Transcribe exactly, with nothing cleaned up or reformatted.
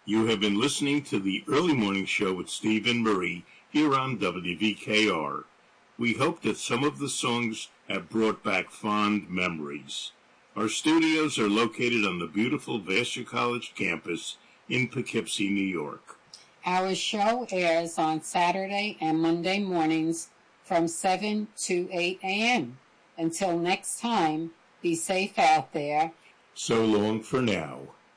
You have been listening to the Early Morning Show with Steve and Marie here on W V K R. We hope that some of the songs have brought back fond memories. Our studios are located on the beautiful Vassar College campus in Poughkeepsie, New York. Our show airs on Saturday and Monday mornings from seven to eight a.m. Until next time, be safe out there. So long for now.